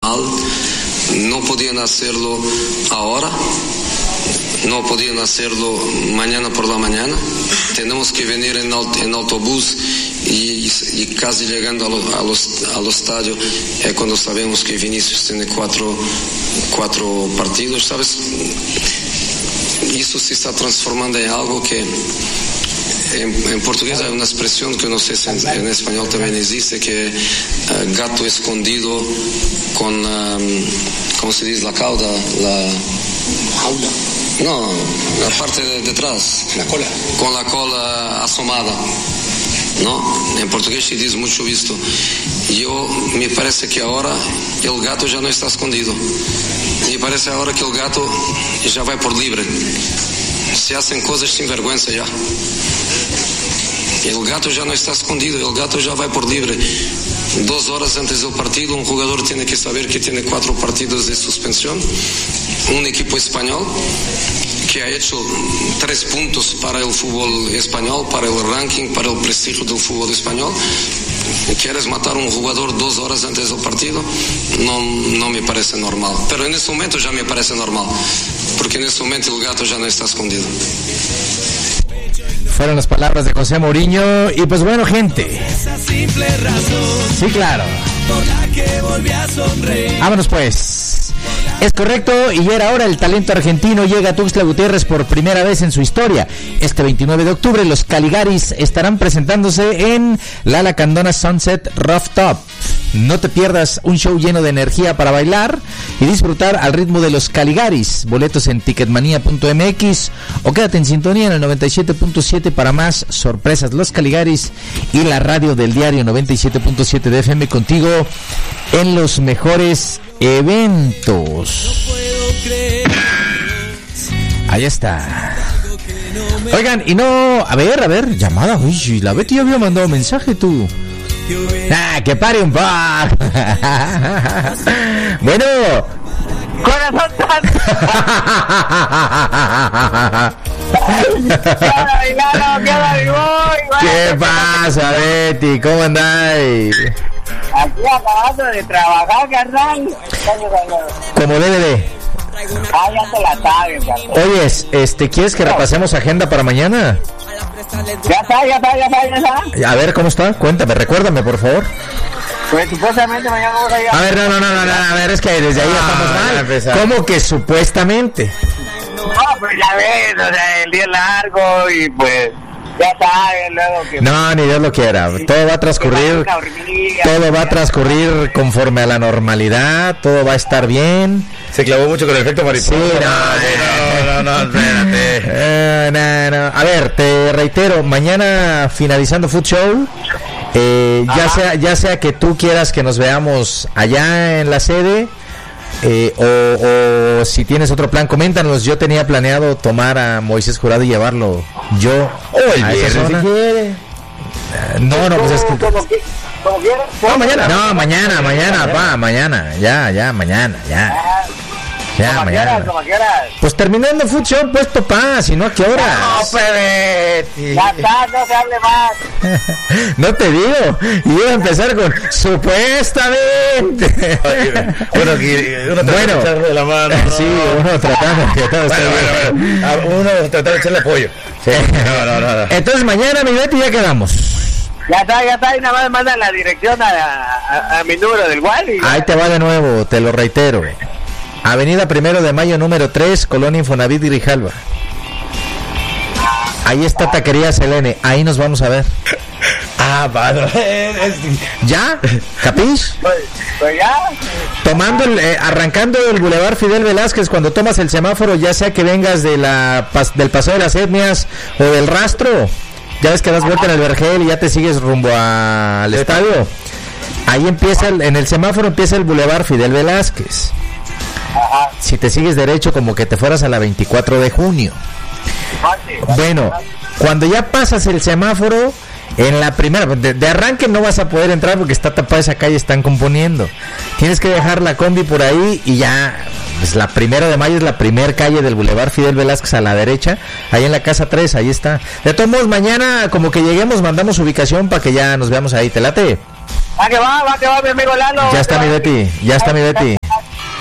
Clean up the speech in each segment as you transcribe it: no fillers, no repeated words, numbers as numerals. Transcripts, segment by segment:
no podían hacerlo ahora, no podían hacerlo mañana por la mañana. Tenemos que venir en autobús y casi llegando al estadio es cuando sabemos que Vinicius tiene cuatro partidos, ¿sabes? Eso se está transformando en algo que en portugués hay una expresión que no sé si en español también existe, que gato escondido con, ¿cómo se dice? La cauda, la jaula. No, la parte de detrás. La cola. Con la cola asomada. ¿No? En portugués se dice mucho esto. Me parece que ahora el gato ya no está escondido. Me parece ahora que el gato ya va por libre. Se hacen cosas sin vergüenza ya. El gato ya no está escondido, el gato ya va por libre. 2 horas antes del partido, un jugador tiene que saber que tiene 4 partidos de suspensión. Un equipo español que ha hecho 3 puntos para el fútbol español, para el ranking, para el prestigio del fútbol español. ¿Quieres matar a un jugador 2 horas antes del partido? No me parece normal. Pero en este momento ya me parece normal, porque en este momento el gato ya no está escondido. Fueron las palabras de José Mourinho. Y pues bueno, gente. Sí, claro. Vámonos pues. Es correcto, y ya era hora. El talento argentino llega a Tuxtla Gutiérrez por primera vez en su historia. Este 29 de octubre los Caligaris estarán presentándose en la Lacandona Sunset Rooftop. No te pierdas un show lleno de energía para bailar y disfrutar al ritmo de los Caligaris. Boletos en ticketmanía.mx o quédate en sintonía en el 97.7 para más sorpresas. Los Caligaris y la radio del diario 97.7 de FM contigo en los mejores eventos. Ahí está. Oigan, y no... A ver, llamada. Uy, la Betty ya había mandado mensaje, tú. Que pare un poco. Bueno. Corazón santo. ¿Qué pasa, Betty? ¿Cómo andáis? Aquí acabando de trabajar, carnal. Como debe de. Ya te la sabes, carnal. Oye, ¿quieres que repasemos agenda para mañana? Ya está. A ver, ¿cómo está? Cuéntame, recuérdame, por favor. Pues supuestamente mañana vamos a ir. A ver, no, a ver, es que desde ahí estamos mal. ¿Cómo que supuestamente? No, pues ya ves, o sea, el día es largo y pues... Ya sabes, luego que... No, ni Dios lo quiera. Todo va a transcurrir conforme a la normalidad. Todo va a estar bien. Se clavó mucho con el efecto mariposa. Sí, no, espérate. No. A ver, te reitero, mañana finalizando Food Show, ya sea que tú quieras que nos veamos allá en la sede, o si tienes otro plan, coméntanos. Yo tenía planeado tomar a Moisés Jurado y llevarlo yo a esa zona. Si quiere. No, pues es que... Mañana. Mañana. Pues terminando el Food Show, pues papá, si no, ¿a qué hora? No, Pepe. Ya está, no se hable más. No te digo. Y iba a empezar con supuestamente. Bueno, de echarle la mano. ¿no? Sí, uno tratando de echarle apoyo. Sí. No. Entonces mañana, mi Betty, ya quedamos. Ya está, y nada más manda la dirección a mi número del Wally. Ahí te va de nuevo, te lo reitero. Avenida 1 de Mayo, número 3, Colonia Infonavit, Grijalva. Ahí está Taquería Selene, ahí nos vamos a ver. ¿Ya? ¿Capís? Pues ya. Arrancando el Boulevard Fidel Velázquez, cuando tomas el semáforo, ya sea que vengas del Paseo de las Etnias o del Rastro, ya ves que das vuelta en el Vergel y ya te sigues rumbo al estadio. Ahí empieza, en el semáforo empieza el Boulevard Fidel Velázquez. Ajá. Si te sigues derecho, como que te fueras a la 24 de junio. Bueno, cuando ya pasas el semáforo, en la primera, de arranque no vas a poder entrar porque está tapada esa calle, están componiendo. Tienes que dejar la combi por ahí y ya, pues la 1 de Mayo es la primer calle del Boulevard Fidel Velázquez a la derecha, ahí en la casa 3, ahí está. De todos modos, mañana como que lleguemos, mandamos ubicación para que ya nos veamos ahí, ¿te late? Va que va, mi amigo Lalo. Ya está mi Betty.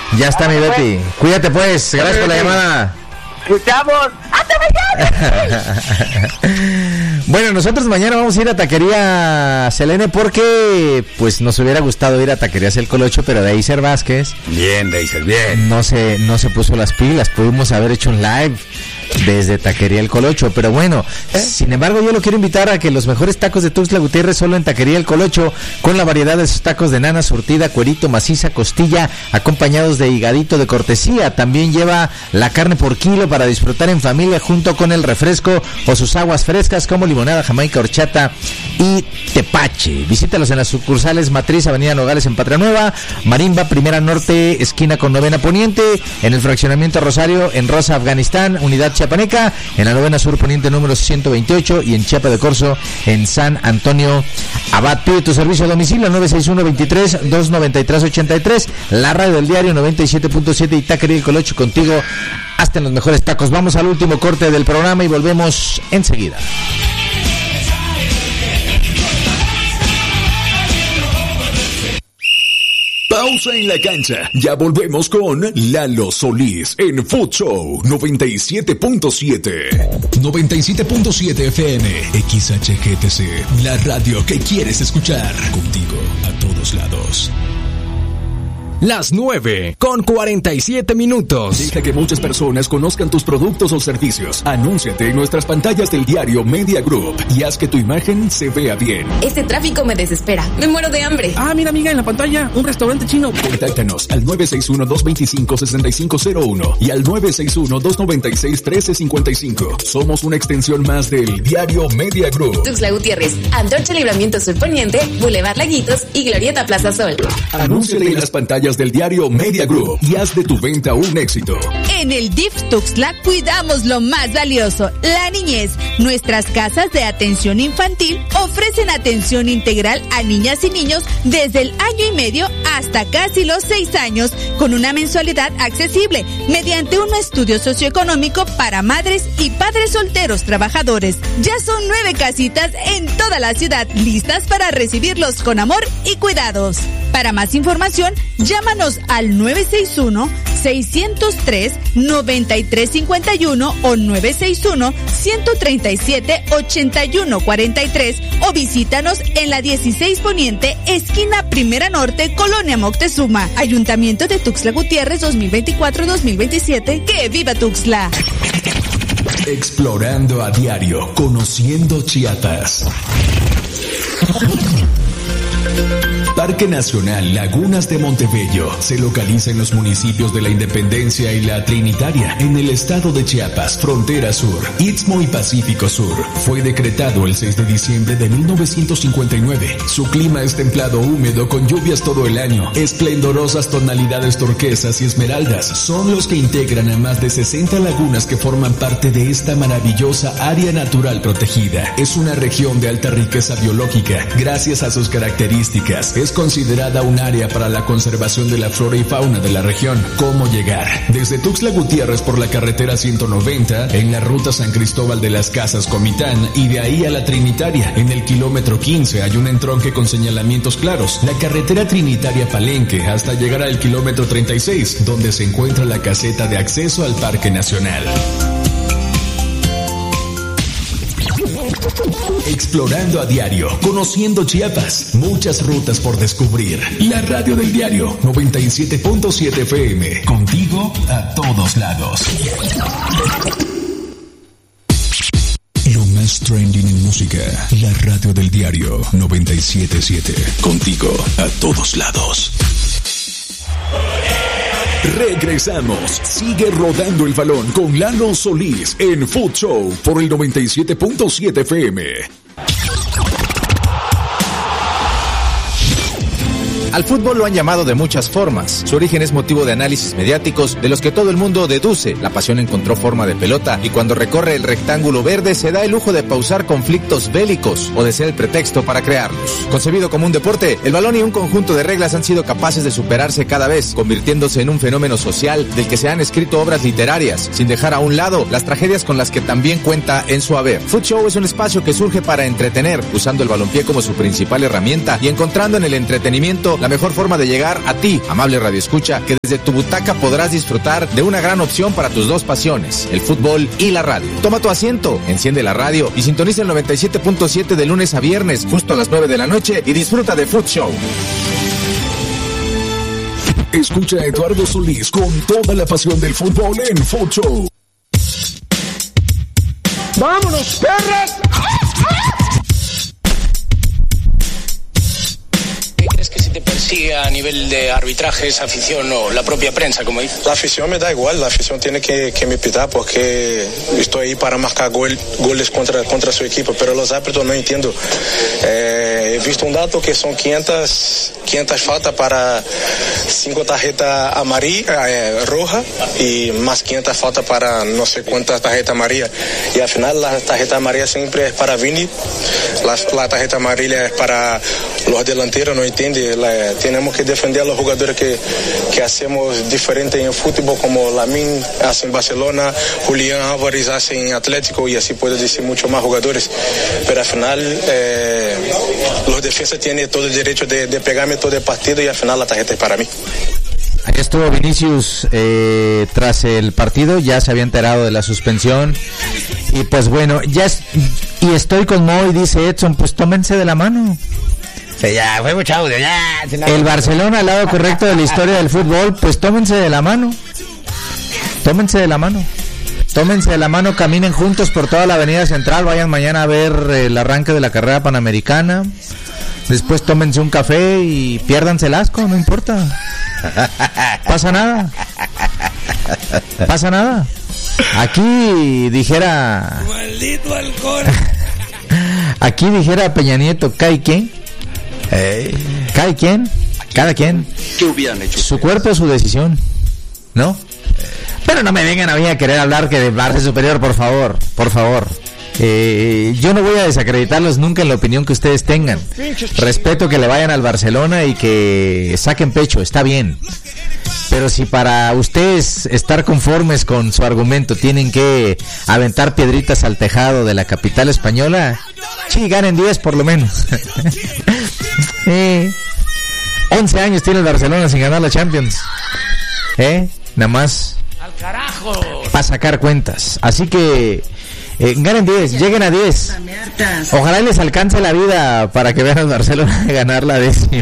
Ya está, mi Betty. Cuídate, pues. Gracias por la llamada. Escuchamos. ¡Hasta mañana! Bueno, nosotros mañana vamos a ir a Taquería Selene porque pues nos hubiera gustado ir a Taquerías El Colocho, pero Deiser Vázquez. Bien, Deiser, bien. No se puso las pilas. Pudimos haber hecho un live desde Taquería El Colocho, pero bueno, sin embargo yo lo quiero invitar a que los mejores tacos de Tuxtla Gutiérrez solo en Taquería El Colocho, con la variedad de sus tacos de nana, surtida, cuerito, maciza, costilla, acompañados de higadito de cortesía. También lleva la carne por kilo para disfrutar en familia junto con el refresco o sus aguas frescas como limonada, jamaica, horchata y tepache. Visítalos en las sucursales Matriz, Avenida Nogales en Patria Nueva, Marimba, Primera Norte, esquina con Novena Poniente, en el fraccionamiento Rosario, en Rosa, Afganistán, Unidad Chiapaneca, en la Novena Sur Poniente número 128 y en Chiapa de Corzo en San Antonio Abad. Pide tu servicio a domicilio 961-23-293-83, la radio del diario 97.7 y Taquería El Colocho, contigo hasta en los mejores tacos. Vamos al último corte del programa y volvemos enseguida. Pausa en la cancha. Ya volvemos con Lalo Solís en Food Show 97.7. 97.7 FM. XHGTC. La radio que quieres escuchar. Contigo a todos lados. Las 9:47. Deja que muchas personas conozcan tus productos o servicios. Anúnciate en nuestras pantallas del diario Media Group y haz que tu imagen se vea bien. Este tráfico me desespera. Me muero de hambre. Ah, mira, amiga, en la pantalla, un restaurante chino. Contáctanos al 961-225-6501 y al 961-296-1355. Somos una extensión más del diario Media Group. Tuxtla Gutiérrez, Antorcha Libramiento Sur Poniente, Boulevard Laguitos y Glorieta Plaza Sol. Anúnciate en las pantallas del diario Media Group y haz de tu venta un éxito. En el DIF Tuxtla cuidamos lo más valioso, la niñez. Nuestras casas de atención infantil ofrecen atención integral a niñas y niños desde el año y medio hasta casi los 6 años, con una mensualidad accesible, mediante un estudio socioeconómico para madres y padres solteros trabajadores. Ya son 9 casitas en toda la ciudad, listas para recibirlos con amor y cuidados. Para más información, llámanos al 961-603-9351 o 961-137-8143 o visítanos en la 16 Poniente, esquina Primera Norte, Colonia Moctezuma. Ayuntamiento de Tuxtla Gutiérrez 2024-2027. ¡Que viva Tuxtla! Explorando a diario, conociendo Chiapas. Parque Nacional Lagunas de Montebello se localiza en los municipios de La Independencia y La Trinitaria, en el estado de Chiapas, frontera sur, Istmo y Pacífico Sur. Fue decretado el 6 de diciembre de 1959. Su clima es templado húmedo con lluvias todo el año. Esplendorosas tonalidades turquesas y esmeraldas son los que integran a más de 60 lagunas que forman parte de esta maravillosa área natural protegida. Es una región de alta riqueza biológica. Gracias a sus características, es considerada un área para la conservación de la flora y fauna de la región. ¿Cómo llegar? Desde Tuxtla Gutiérrez por la carretera 190, en la ruta San Cristóbal de las Casas Comitán, y de ahí a La Trinitaria. En el kilómetro 15 hay un entronque con señalamientos claros. La carretera Trinitaria Palenque hasta llegar al kilómetro 36, donde se encuentra la caseta de acceso al Parque Nacional. Explorando a diario, conociendo Chiapas, muchas rutas por descubrir. La radio del diario 97.7 FM, contigo a todos lados. Lo más trending en música, la radio del diario 97.7, contigo a todos lados. Regresamos. Sigue rodando el balón con Lalo Solís en Food Show por el 97.7 FM. Al fútbol lo han llamado de muchas formas. Su origen es motivo de análisis mediáticos de los que todo el mundo deduce. La pasión encontró forma de pelota y cuando recorre el rectángulo verde se da el lujo de pausar conflictos bélicos o de ser el pretexto para crearlos. Concebido como un deporte, el balón y un conjunto de reglas han sido capaces de superarse cada vez, convirtiéndose en un fenómeno social del que se han escrito obras literarias, sin dejar a un lado las tragedias con las que también cuenta en su haber. Food Show es un espacio que surge para entretener, usando el balompié como su principal herramienta y encontrando en el entretenimiento la la mejor forma de llegar a ti, amable radioescucha, que desde tu butaca podrás disfrutar de una gran opción para tus dos pasiones, el fútbol y la radio. Toma tu asiento, enciende la radio y sintoniza el 97.7 de lunes a viernes, justo a las 9 de la noche, y disfruta de Food Show. Escucha a Eduardo Solís con toda la pasión del fútbol en Food Show. ¡Vámonos, perras! ¿Crees que se te persigue a nivel de arbitrajes, afición o la propia prensa, como dices? La afición me da igual, la afición tiene que me pitar porque estoy ahí para marcar goles contra su equipo, pero los árbitros no entiendo. He visto un dato que son 500 faltas para 5 tarjetas rojas y más 500 faltas para no sé cuántas tarjetas amarillas. Y al final la tarjeta amarilla siempre es para Vini, la tarjeta amarilla es para los delanteros, no entiende. Tenemos que defender a los jugadores que hacemos diferente en el fútbol, como Lamine hace en Barcelona, Julián Álvarez hace en Atlético y así puedo decir muchos más jugadores. Pero al final los defensas tienen todo el derecho de pegarme todo el partido y al final la tarjeta es para mí. Ahí estuvo Vinicius tras el partido, ya se había enterado de la suspensión y pues bueno, y estoy con Mo y dice Edson, pues tómense de la mano. Sí, ya, fue mucho audio, ya. El Barcelona al lado correcto de la historia del fútbol, pues tómense de la mano. Tómense de la mano. Tómense de la mano, caminen juntos por toda la avenida central, vayan mañana a ver el arranque de la carrera panamericana. Después tómense un café y piérdanse el asco, no importa. Pasa nada. Pasa nada. Aquí dijera... Maldito alcohol. Aquí dijera Peña Nieto, ¿cae quién? ¿Cae quién? Cada quien. ¿Qué hubieran hecho? Su cuerpo, su decisión, ¿no? Pero no me vengan a mí a querer hablar que de Barça superior, por favor, por favor. Yo no voy a desacreditarlos nunca en la opinión que ustedes tengan. Respeto que le vayan al Barcelona y que saquen pecho, está bien. Pero si para ustedes estar conformes con su argumento tienen que aventar piedritas al tejado de la capital española, sí, ganen 10 por lo menos. 11 años tiene el Barcelona sin ganar la Champions. Nada más ¡al carajo! para sacar cuentas. Así que ganen 10, lleguen a 10. Ojalá les alcance la vida para que vean al Barcelona ganar la 10ª.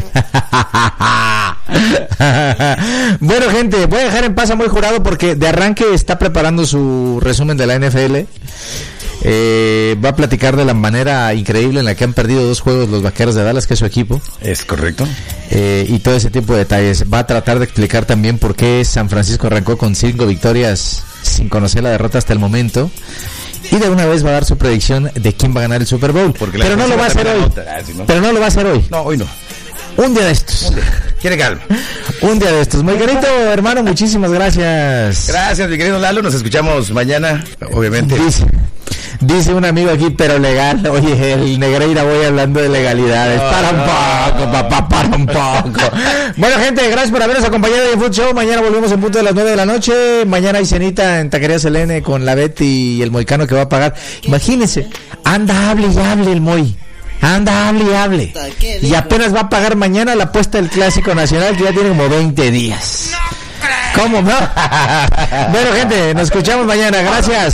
Bueno, gente, voy a dejar en paz a Muy Jurado porque de arranque está preparando su resumen de la NFL. Va a platicar de la manera increíble en la que han perdido 2 juegos los Vaqueros de Dallas, que es su equipo. Es correcto. Y todo ese tipo de detalles. Va a tratar de explicar también por qué San Francisco arrancó con 5 victorias sin conocer la derrota hasta el momento. Y de una vez va a dar su predicción de quién va a ganar el Super Bowl. Pero no lo va a hacer hoy. Pero no lo va a hacer hoy. No, hoy no. Un día de estos. Quiere calma. Un día de estos. Muy querido hermano, muchísimas gracias. Gracias, mi querido Lalo. Nos escuchamos mañana, obviamente. Dice un amigo aquí, pero legal. Oye, el Negreira voy hablando de legalidades. Para un poco, papá, para un poco. Bueno, gente, gracias por habernos acompañado en Food Show. Mañana volvemos en punto de las 9 de la noche. Mañana hay cenita en Taquería Selene con la Betty y el Moicano que va a pagar. Imagínense, anda, hable y hable el Moy. Anda, hable y hable. Y apenas va a pagar mañana la apuesta del Clásico Nacional, que ya tiene como 20 días. ¿Cómo no? Bueno, gente, nos escuchamos mañana. Gracias.